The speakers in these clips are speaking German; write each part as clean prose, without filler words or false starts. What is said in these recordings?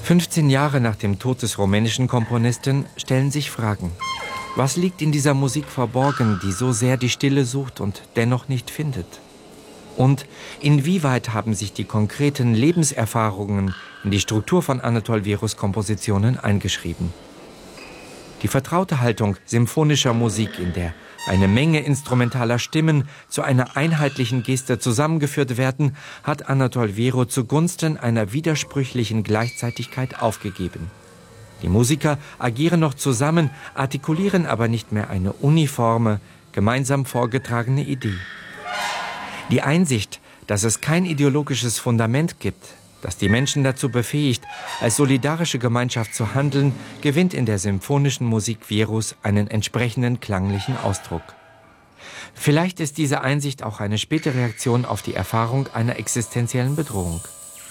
15 Jahre nach dem Tod des rumänischen Komponisten stellen sich Fragen. Was liegt in dieser Musik verborgen, die so sehr die Stille sucht und dennoch nicht findet? Und inwieweit haben sich die konkreten Lebenserfahrungen in die Struktur von Anatol Vieros Kompositionen eingeschrieben? Die vertraute Haltung symphonischer Musik, in der eine Menge instrumentaler Stimmen zu einer einheitlichen Geste zusammengeführt werden, hat Anatol Viero zugunsten einer widersprüchlichen Gleichzeitigkeit aufgegeben. Die Musiker agieren noch zusammen, artikulieren aber nicht mehr eine uniforme, gemeinsam vorgetragene Idee. Die Einsicht, dass es kein ideologisches Fundament gibt, das die Menschen dazu befähigt, als solidarische Gemeinschaft zu handeln, gewinnt in der symphonischen Musik Vieros einen entsprechenden klanglichen Ausdruck. Vielleicht ist diese Einsicht auch eine späte Reaktion auf die Erfahrung einer existenziellen Bedrohung.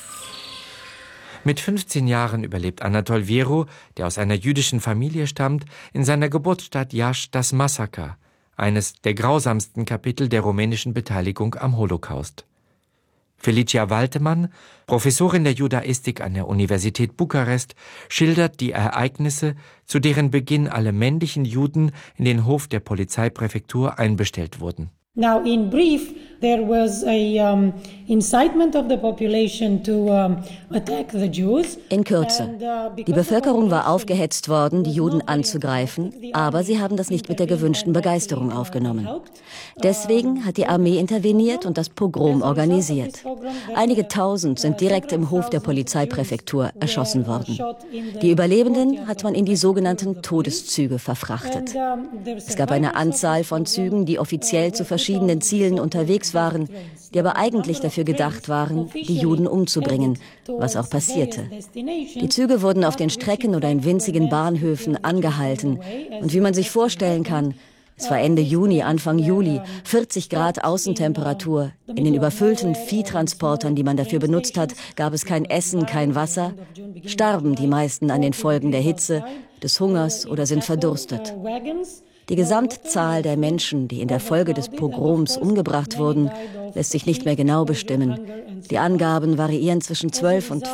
Mit 15 Jahren überlebt Anatol Viero, der aus einer jüdischen Familie stammt, in seiner Geburtsstadt Iași das Massaker, eines der grausamsten Kapitel der rumänischen Beteiligung am Holocaust. Felicia Waltemann, Professorin der Judaistik an der Universität Bukarest, schildert die Ereignisse, zu deren Beginn alle männlichen Juden in den Hof der Polizeipräfektur einbestellt wurden. Now, in brief, there was a incitement of the population to attack the Jews. In Kürze. Die Bevölkerung war aufgehetzt worden, die Juden anzugreifen, aber sie haben das nicht mit der gewünschten Begeisterung aufgenommen. Deswegen hat die Armee interveniert und das Pogrom organisiert. Einige Tausend sind direkt im Hof der Polizeipräfektur erschossen worden. Die Überlebenden hat man in die sogenannten Todeszüge verfrachtet. Es gab eine Anzahl von Zügen, die offiziell zu verschiedenen Zielen unterwegs waren, die aber eigentlich dafür gedacht waren, die Juden umzubringen, was auch passierte. Die Züge wurden auf den Strecken oder in winzigen Bahnhöfen angehalten. Und wie man sich vorstellen kann, es war Ende Juni, Anfang Juli, 40 Grad Außentemperatur. In den überfüllten Viehtransportern, die man dafür benutzt hat, gab es kein Essen, kein Wasser. Starben die meisten an den Folgen der Hitze, des Hungers oder sind verdurstet. Die Gesamtzahl der Menschen, die in der Folge des Pogroms umgebracht wurden, lässt sich nicht mehr genau bestimmen. Die Angaben variieren zwischen 12.000 und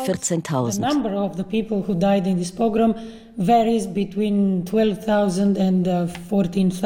14.000.